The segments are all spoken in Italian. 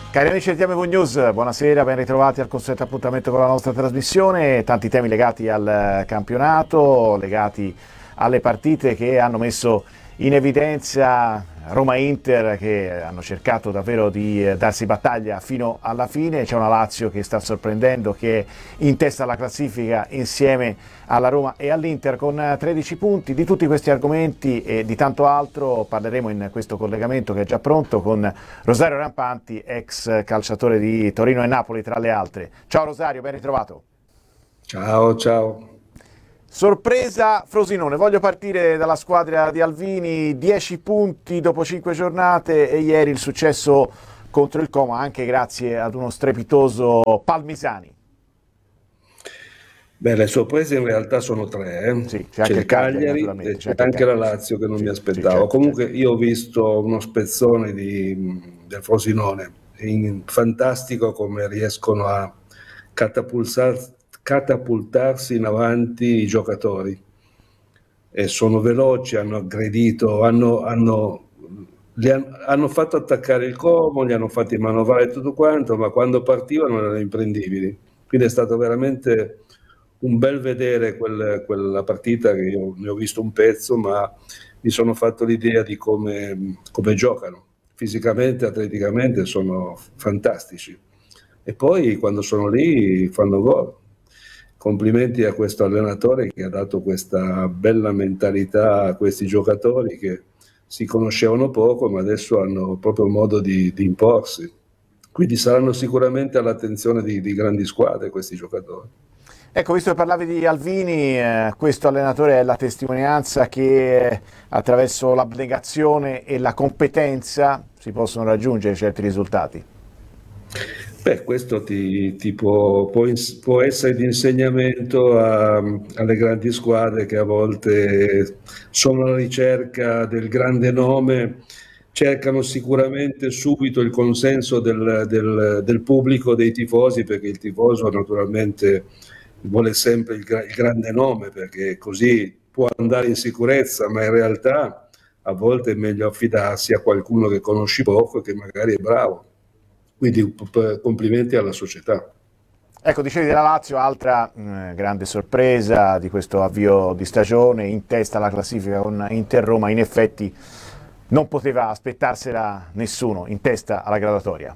Cari amici di TMV News, buonasera, ben ritrovati al consueto appuntamento con la nostra trasmissione. Tanti temi legati al campionato, legati alle partite che hanno messo in evidenza Roma-Inter, che hanno cercato davvero di darsi battaglia fino alla fine. C'è una Lazio che sta sorprendendo, che è in testa alla classifica insieme alla Roma e all'Inter con 13 punti. Di tutti questi argomenti e di tanto altro parleremo in questo collegamento che è già pronto con Rosario Rampanti, ex calciatore di Torino e Napoli tra le altre. Ciao Rosario, ben ritrovato. Ciao, ciao. Sorpresa Frosinone, voglio partire dalla squadra di Alvini, 10 punti dopo 5 giornate e ieri il successo contro il Como anche grazie ad uno strepitoso Palmisani. Beh, le sorprese in realtà sono tre, Sì, c'è C'è anche il il Cagliari Cagliari naturalmente, e c'è c'è anche il anche la Cagliari, sì, Lazio che non mi sì, sì, aspettavo. certo, Comunque certo. io ho visto uno spezzone del Frosinone, fantastico come riescono a catapultarsi in avanti i giocatori. E sono veloci, hanno aggredito, hanno fatto attaccare il Como, li hanno fatti manovrare tutto quanto, ma quando partivano erano imprendibili. Quindi è stato veramente un bel vedere quella partita che io ne ho visto un pezzo, ma mi sono fatto l'idea di come giocano. Fisicamente, atleticamente sono fantastici. E poi quando sono lì fanno gol. Complimenti a questo allenatore che ha dato questa bella mentalità a questi giocatori che si conoscevano poco, ma adesso hanno proprio modo di imporsi. Quindi saranno sicuramente all'attenzione di grandi squadre questi giocatori. Ecco, visto che parlavi di Alvini, questo allenatore è la testimonianza che attraverso l'abnegazione e la competenza si possono raggiungere certi risultati. Beh, questo ti può essere di insegnamento alle grandi squadre che a volte sono alla ricerca del grande nome, cercano sicuramente subito il consenso del pubblico, dei tifosi, perché il tifoso naturalmente vuole sempre il grande nome, perché così può andare in sicurezza, ma in realtà a volte è meglio affidarsi a qualcuno che conosci poco e che magari è bravo. Quindi complimenti alla società. Ecco, dicevi della Lazio, altra grande sorpresa di questo avvio di stagione, in testa alla classifica con Inter-Roma, in effetti non poteva aspettarsela nessuno, in testa alla graduatoria.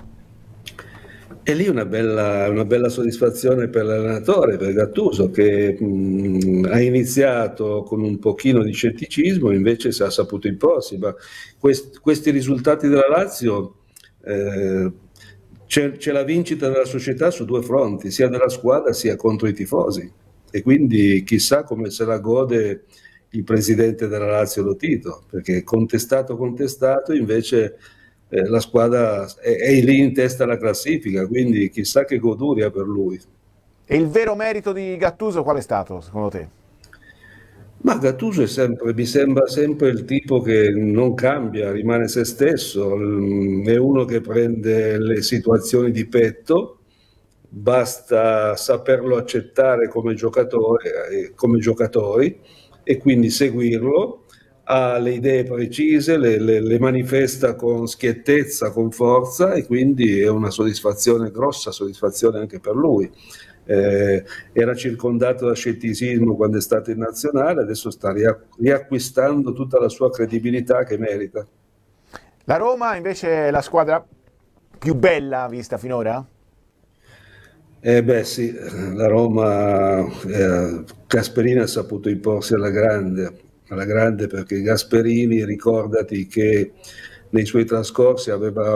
E lì una bella soddisfazione per l'allenatore, per Gattuso, che ha iniziato con un pochino di scetticismo, invece si è saputo imporsi. Ma questi risultati della Lazio, eh, c'è la vincita della società su due fronti, sia della squadra sia contro i tifosi. E quindi chissà come se la gode il presidente della Lazio Lotito, perché contestato, invece la squadra è lì in testa alla classifica, quindi chissà che goduria per lui. E il vero merito di Gattuso qual è stato, secondo te? Ma Gattuso mi sembra sempre il tipo che non cambia, rimane se stesso, è uno che prende le situazioni di petto, basta saperlo accettare come giocatore, come giocatori e quindi seguirlo, ha le idee precise, le manifesta con schiettezza, con forza e quindi è una soddisfazione, grossa soddisfazione anche per lui. Era circondato da scetticismo quando è stato in nazionale, adesso sta riacquistando tutta la sua credibilità che merita. La Roma invece è la squadra più bella vista finora? Beh sì, la Roma, Gasperini ha saputo imporsi alla grande perché Gasperini, ricordati che nei suoi trascorsi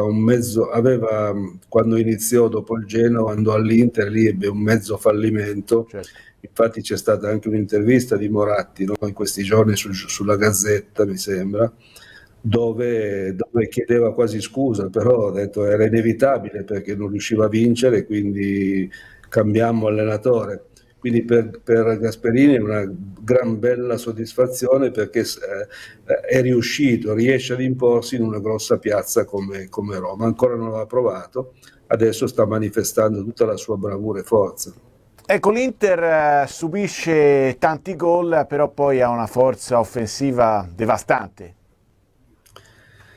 quando iniziò dopo il Genoa, andò all'Inter, lì ebbe un mezzo fallimento. Certo. Infatti c'è stata anche un'intervista di Moratti, no, in questi giorni sulla Gazzetta, mi sembra, dove chiedeva quasi scusa, però ha detto era inevitabile perché non riusciva a vincere, quindi cambiammo allenatore. Quindi per Gasperini è una gran bella soddisfazione perché è riuscito, riesce ad imporsi in una grossa piazza come Roma. Ancora non l'ha provato, adesso sta manifestando tutta la sua bravura e forza. Ecco, l'Inter subisce tanti gol, però poi ha una forza offensiva devastante.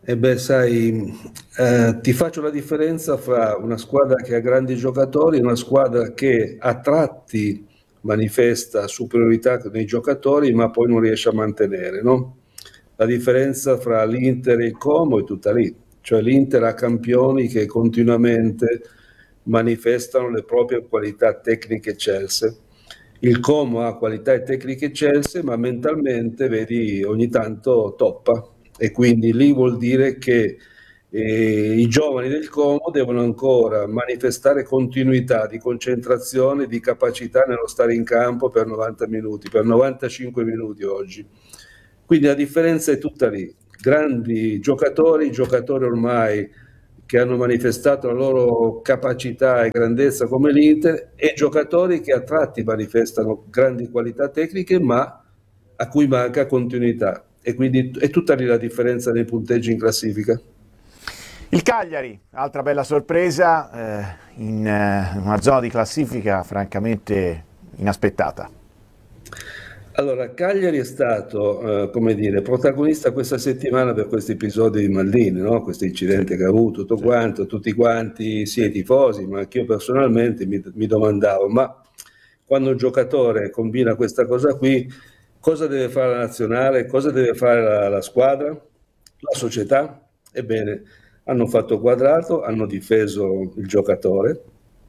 E beh, sai, ti faccio la differenza fra una squadra che ha grandi giocatori e una squadra che a tratti manifesta superiorità nei giocatori, ma poi non riesce a mantenere, no? La differenza fra l'Inter e il Como è tutta lì, cioè l'Inter ha campioni che continuamente manifestano le proprie qualità tecniche eccelse. Il Como ha qualità e tecniche eccelse, ma mentalmente, vedi, ogni tanto toppa e quindi lì vuol dire che i giovani del Como devono ancora manifestare continuità di concentrazione, di capacità nello stare in campo per 90 minuti, per 95 minuti oggi. Quindi la differenza è tutta lì. Grandi giocatori, giocatori ormai che hanno manifestato la loro capacità e grandezza come l'Inter, e giocatori che a tratti manifestano grandi qualità tecniche, ma a cui manca continuità. E quindi è tutta lì la differenza nei punteggi in classifica. Il Cagliari, altra bella sorpresa, in una zona di classifica francamente inaspettata. Allora, Cagliari è stato, come dire, protagonista questa settimana per questi episodi di Maldini, no? Questo incidente che ha avuto, tutto quanto, tutti quanti, sì, i tifosi, ma anch'io personalmente mi domandavo, ma quando un giocatore combina questa cosa qui, cosa deve fare la nazionale, cosa deve fare la squadra, la società? Ebbene, hanno fatto quadrato, hanno difeso il giocatore,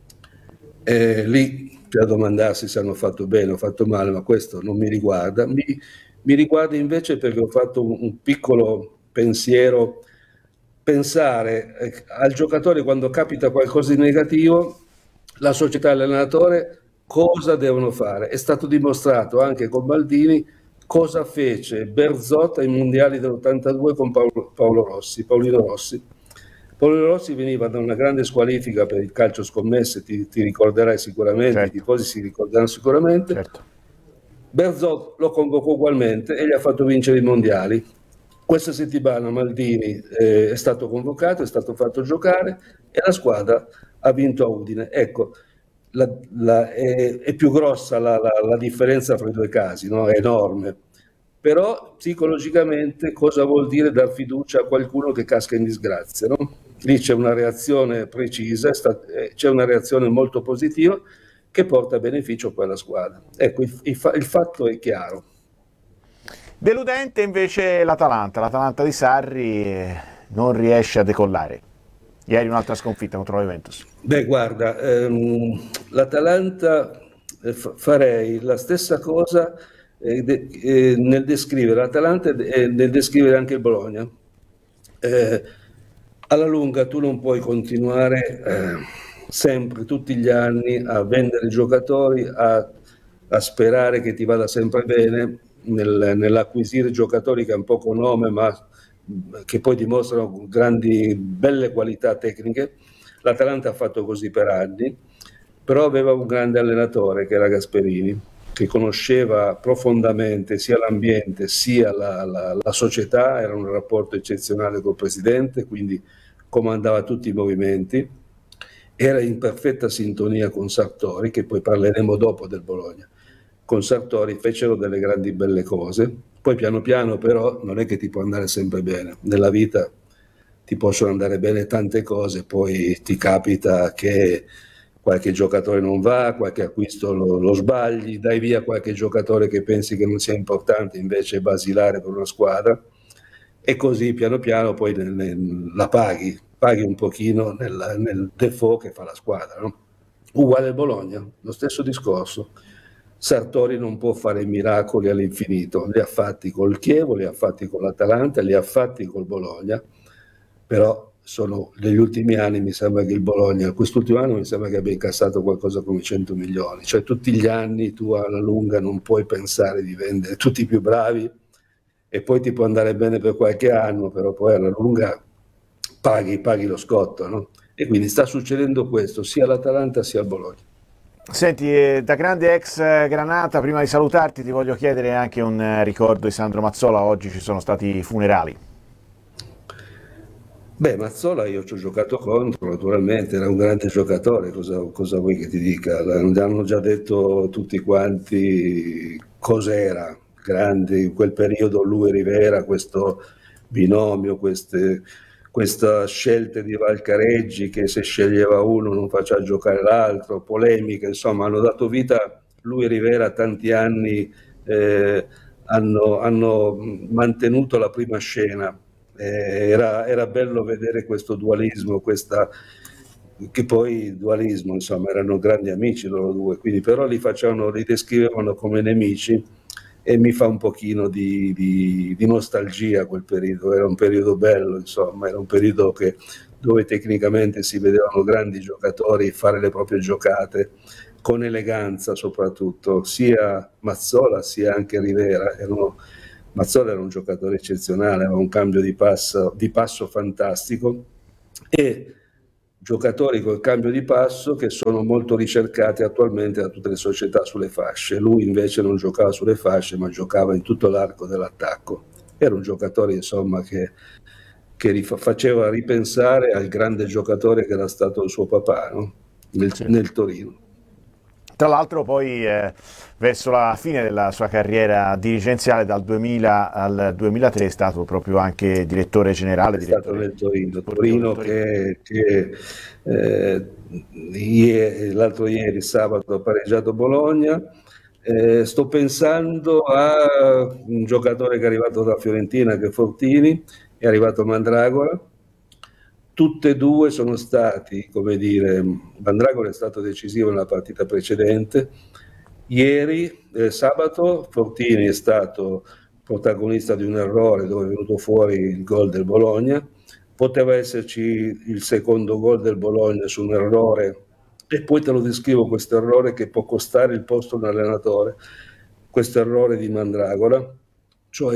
lì da domandarsi se hanno fatto bene o fatto male, ma questo non mi riguarda. Mi riguarda invece perché ho fatto un piccolo pensiero, pensare al giocatore quando capita qualcosa di negativo, la società e l'allenatore cosa devono fare. È stato dimostrato anche con Maldini cosa fece Berzot ai mondiali dell'82 con Paolino Rossi. Paolino Rossi veniva da una grande squalifica per il calcio scommesse, ti ricorderai sicuramente, certo. I tifosi si ricorderanno sicuramente. Certo. Berzot lo convocò ugualmente e gli ha fatto vincere i mondiali. Questa settimana Maldini è stato convocato, è stato fatto giocare e la squadra ha vinto a Udine. Ecco, è più grossa la differenza fra i due casi, no? È enorme. Però psicologicamente cosa vuol dire dar fiducia a qualcuno che casca in disgrazia, no? Lì c'è una reazione precisa, c'è una reazione molto positiva che porta a beneficio poi alla squadra. Ecco, il fatto è chiaro. Deludente invece l'Atalanta di Sarri non riesce a decollare. Ieri un'altra sconfitta contro la Juventus. Beh, guarda, l'Atalanta farei la stessa cosa nel descrivere l'Atalanta e nel descrivere anche il Bologna. Alla lunga tu non puoi continuare sempre, tutti gli anni, a vendere giocatori, a sperare che ti vada sempre bene nell'acquisire giocatori che hanno poco nome ma che poi dimostrano belle qualità tecniche. L'Atalanta ha fatto così per anni, però aveva un grande allenatore che era Gasperini, che conosceva profondamente sia l'ambiente sia la società, era un rapporto eccezionale col presidente, quindi comandava tutti i movimenti, era in perfetta sintonia con Sartori, che poi parleremo dopo del Bologna. Con Sartori fecero delle grandi belle cose, poi piano piano però non è che ti può andare sempre bene, nella vita ti possono andare bene tante cose, poi ti capita che qualche giocatore non va, qualche acquisto lo sbagli, dai via qualche giocatore che pensi che non sia importante, invece è basilare per una squadra, e così piano piano poi la paghi un pochino nel default che fa la squadra, no? Uguale al Bologna, lo stesso discorso. Sartori non può fare miracoli all'infinito, li ha fatti col Chievo, li ha fatti con l'Atalanta, li ha fatti col Bologna, però sono negli ultimi anni, mi sembra che il Bologna, quest'ultimo anno mi sembra che abbia incassato qualcosa come 100 milioni, cioè tutti gli anni tu alla lunga non puoi pensare di vendere tutti i più bravi e poi ti può andare bene per qualche anno, però poi alla lunga paghi lo scotto, no? E quindi sta succedendo questo sia all'Atalanta sia al Bologna. Senti, da grande ex Granata, prima di salutarti ti voglio chiedere anche un ricordo di Sandro Mazzola. Oggi ci sono stati i funerali. Beh, Mazzola io ci ho giocato contro, naturalmente, era un grande giocatore, cosa vuoi che ti dica? Hanno già detto tutti quanti cos'era, grande, in quel periodo lui e Rivera, questo binomio, questa scelta di Valcareggi che se sceglieva uno non faceva giocare l'altro, polemiche, insomma hanno dato vita, lui e Rivera tanti anni hanno mantenuto la prima scena. Era bello vedere questo dualismo, che poi dualismo, insomma, erano grandi amici loro due, quindi però li descrivevano come nemici, e mi fa un pochino di nostalgia quel periodo. Era un periodo bello, insomma, era un periodo dove tecnicamente si vedevano grandi giocatori fare le proprie giocate con eleganza, soprattutto sia Mazzola sia anche Rivera. Mazzola era un giocatore eccezionale, aveva un cambio di passo fantastico, e giocatori col cambio di passo che sono molto ricercati attualmente da tutte le società sulle fasce. Lui invece non giocava sulle fasce, ma giocava in tutto l'arco dell'attacco. Era un giocatore, insomma, che faceva ripensare al grande giocatore che era stato il suo papà, no? Nel Torino. Tra l'altro poi verso la fine della sua carriera dirigenziale, dal 2000 al 2003, è stato proprio anche direttore generale. È stato nel Torino che l'altro ieri, sabato, ha pareggiato Bologna. Sto pensando a un giocatore che è arrivato da Fiorentina, che è Fortini, è arrivato Mandragora. Tutte e due sono stati, come dire, Mandragora è stato decisivo nella partita precedente. Ieri, sabato, Fortini è stato protagonista di un errore dove è venuto fuori il gol del Bologna. Poteva esserci il secondo gol del Bologna su un errore, e poi te lo descrivo questo errore che può costare il posto a un allenatore, questo errore di Mandragora, cioè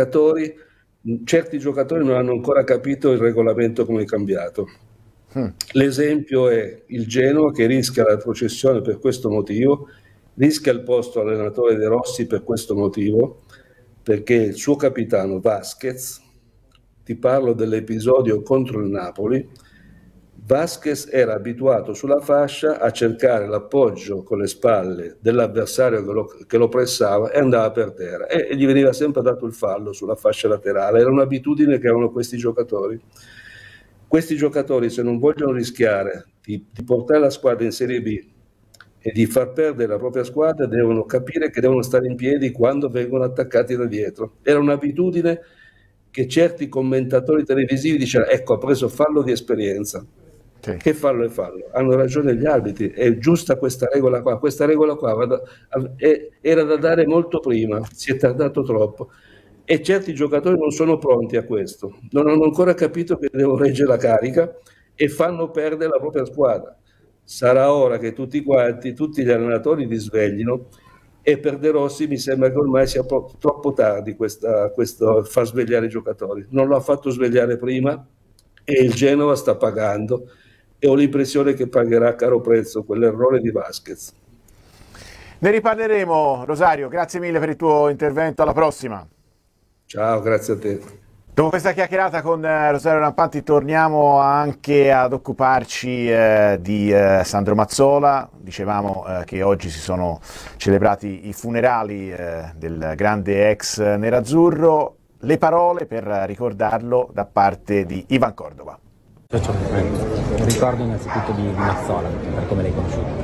certi giocatori non hanno ancora capito il regolamento come è cambiato. L'esempio è il Genoa, che rischia la retrocessione per questo motivo, rischia il posto allenatore De Rossi per questo motivo, perché il suo capitano Vasquez, ti parlo dell'episodio contro il Napoli, Vasquez era abituato sulla fascia a cercare l'appoggio con le spalle dell'avversario che lo pressava, e andava per terra, e gli veniva sempre dato il fallo sulla fascia laterale. Era un'abitudine che avevano questi giocatori. Questi giocatori, se non vogliono rischiare di portare la squadra in Serie B e di far perdere la propria squadra, devono capire che devono stare in piedi quando vengono attaccati da dietro. Era un'abitudine che certi commentatori televisivi dicevano: ecco, ha preso fallo di esperienza. Sì. Che fallo è fallo? Hanno ragione gli arbitri, è giusta questa regola qua. Questa regola qua era da dare molto prima, si è tardato troppo, e certi giocatori non sono pronti a questo, non hanno ancora capito che devono reggere la carica e fanno perdere la propria squadra. Sarà ora che tutti gli allenatori li sveglino, e per De Rossi mi sembra che ormai sia troppo tardi questo far svegliare i giocatori. Non lo ha fatto svegliare prima, e il Genova sta pagando, e ho l'impressione che pagherà a caro prezzo quell'errore di Vasquez. Ne riparleremo, Rosario, grazie mille per il tuo intervento, alla prossima. Ciao, grazie a te. Dopo questa chiacchierata con Rosario Rampanti torniamo anche ad occuparci di Sandro Mazzola. Dicevamo che oggi si sono celebrati i funerali del grande ex nerazzurro. Le parole per ricordarlo da parte di Ivan Cordova. Ricordo innanzitutto di Mazzola, per come l'hai conosciuto.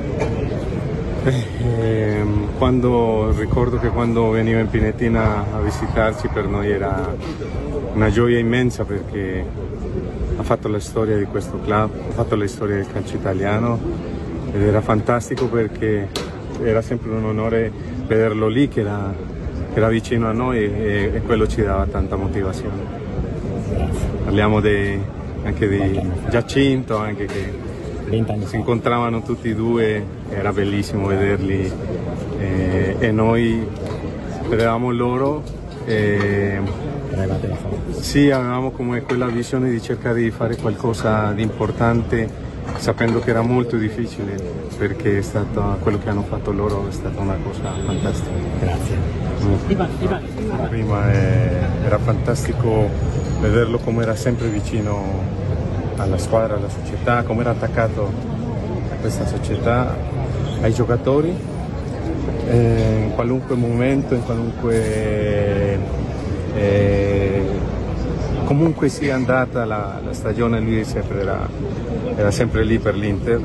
Ricordo che quando veniva in Pinetina a visitarci, per noi era una gioia immensa, perché ha fatto la storia di questo club, ha fatto la storia del calcio italiano, ed era fantastico perché era sempre un onore vederlo lì, che era vicino a noi, e quello ci dava tanta motivazione. Parliamo anche di Giacinto, anche che si incontravano tutti e due, era bellissimo vederli, e noi vedevamo loro. Sì, avevamo come quella visione di cercare di fare qualcosa di importante, sapendo che era molto difficile, perché quello che hanno fatto loro è stata una cosa fantastica. Grazie. Prima era fantastico vederlo come era sempre vicino alla squadra, alla società, come era attaccato a questa società, ai giocatori, in qualunque momento, in qualunque comunque sia andata la stagione, lui era sempre lì per l'Inter,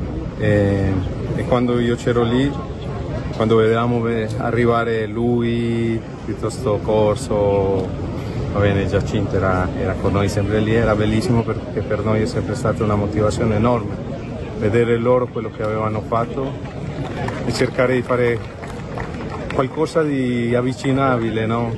e quando io c'ero lì, quando vedevamo arrivare lui, piuttosto Corso, va bene, Giacinto era con noi sempre lì, era bellissimo perché per noi è sempre stata una motivazione enorme vedere loro quello che avevano fatto e cercare di fare qualcosa di avvicinabile, no?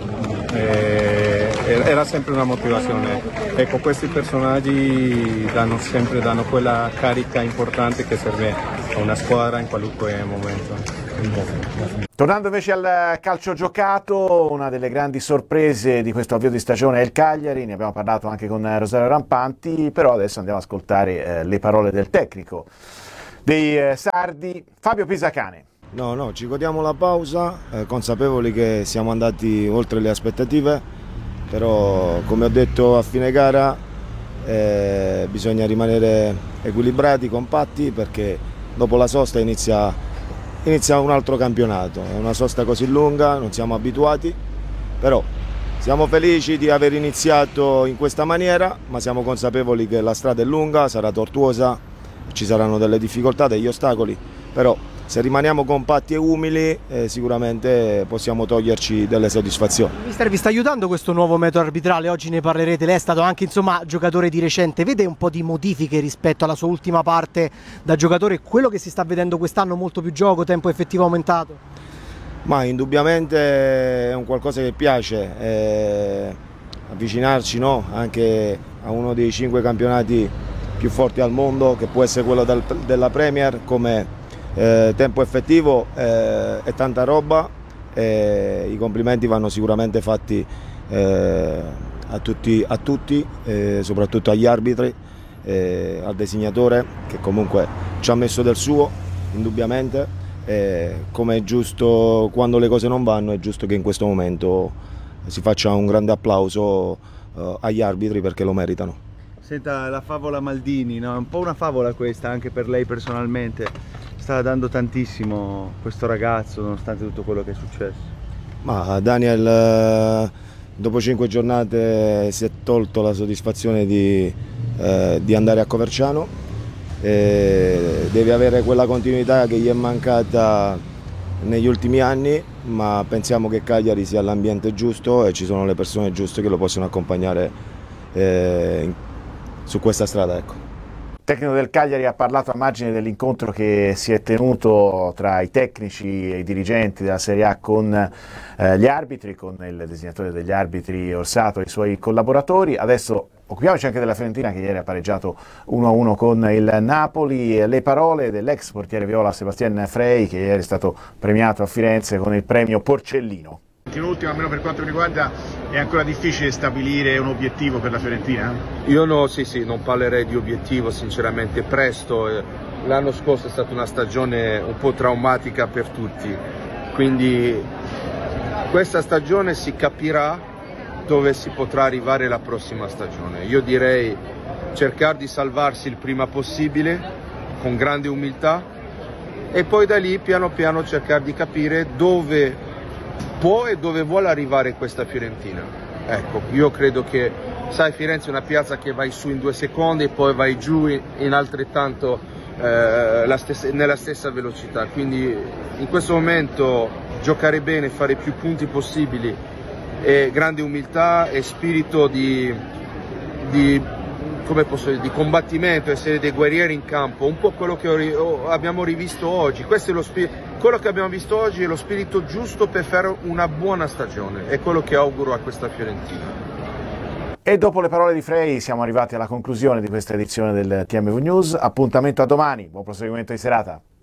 Era sempre una motivazione. Ecco, questi personaggi danno quella carica importante che serve a una squadra in qualunque momento. Tornando invece al calcio giocato, una delle grandi sorprese di questo avvio di stagione è il Cagliari, ne abbiamo parlato anche con Rosario Rampanti, però adesso andiamo ad ascoltare le parole del tecnico dei sardi, Fabio Pisacane. No, ci godiamo la pausa, consapevoli che siamo andati oltre le aspettative, però come ho detto a fine gara bisogna rimanere equilibrati, compatti, perché dopo la sosta inizia un altro campionato. È una sosta così lunga, non siamo abituati, però siamo felici di aver iniziato in questa maniera, ma siamo consapevoli che la strada è lunga, sarà tortuosa, ci saranno delle difficoltà, degli ostacoli, però se rimaniamo compatti e umili sicuramente possiamo toglierci delle soddisfazioni. Mister, vi sta aiutando questo nuovo metodo arbitrale? Oggi ne parlerete, lei è stato anche giocatore di recente, vede un po' di modifiche rispetto alla sua ultima parte da giocatore, quello che si sta vedendo quest'anno, molto più gioco, tempo effettivo aumentato? Ma indubbiamente è un qualcosa che piace, avvicinarci, no? Anche a uno dei 5 campionati più forti al mondo, che può essere quello della Premier, come tempo effettivo è tanta roba, i complimenti vanno sicuramente fatti a tutti, soprattutto agli arbitri, al designatore che comunque ci ha messo del suo, indubbiamente, come è giusto quando le cose non vanno, è giusto che in questo momento si faccia un grande applauso agli arbitri perché lo meritano. Senta, la favola Maldini, no? È un po' una favola questa anche per lei personalmente. Sta dando tantissimo questo ragazzo nonostante tutto quello che è successo. Ma Daniel dopo 5 giornate si è tolto la soddisfazione di andare a Coverciano, deve avere quella continuità che gli è mancata negli ultimi anni, ma pensiamo che Cagliari sia l'ambiente giusto e ci sono le persone giuste che lo possono accompagnare su questa strada, ecco. Il tecnico del Cagliari ha parlato a margine dell'incontro che si è tenuto tra i tecnici e i dirigenti della Serie A con gli arbitri, con il designatore degli arbitri Orsato e i suoi collaboratori. Adesso occupiamoci anche della Fiorentina, che ieri ha pareggiato 1-1 con il Napoli. Le parole dell'ex portiere viola Sébastien Frey, che ieri è stato premiato a Firenze con il premio Porcellino. In ultimo, almeno per quanto mi riguarda, è ancora difficile stabilire un obiettivo per la Fiorentina? Io no, sì, non parlerei di obiettivo, sinceramente, presto. L'anno scorso è stata una stagione un po' traumatica per tutti, quindi questa stagione si capirà dove si potrà arrivare la prossima stagione. Io direi cercare di salvarsi il prima possibile, con grande umiltà, e poi da lì piano piano cercare di capire dove può e dove vuole arrivare questa Fiorentina. Ecco, io credo che, sai, Firenze è una piazza che vai su in 2 secondi e poi vai giù in altrettanto nella stessa velocità, quindi in questo momento giocare bene, fare più punti possibili, e grande umiltà e spirito di combattimento, essere dei guerrieri in campo, un po' quello che abbiamo rivisto oggi. Questo è lo quello che abbiamo visto oggi è lo spirito giusto per fare una buona stagione, è quello che auguro a questa Fiorentina. E dopo le parole di Frey siamo arrivati alla conclusione di questa edizione del TMV News. Appuntamento a domani, buon proseguimento di serata.